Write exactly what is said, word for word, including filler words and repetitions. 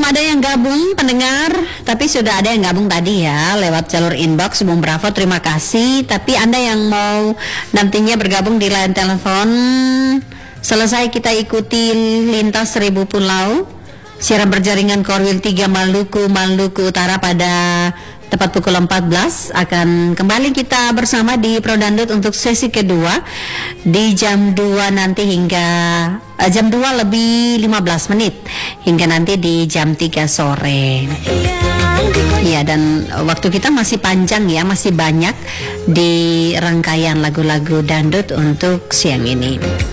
ada yang gabung pendengar, tapi sudah ada yang gabung tadi ya lewat jalur inbox Bung Bravo, terima kasih. Tapi Anda yang mau nantinya bergabung di line telepon, selesai kita ikuti lintas seribu pulau, siaran berjaringan Korwil tiga Maluku, Maluku Utara pada tepat pukul empat belas akan kembali kita bersama di Prodandut untuk sesi kedua di jam dua nanti hingga uh, jam dua lebih lima belas menit hingga nanti di jam tiga sore. Ya, dan waktu kita masih panjang ya, masih banyak di rangkaian lagu-lagu dangdut untuk siang ini.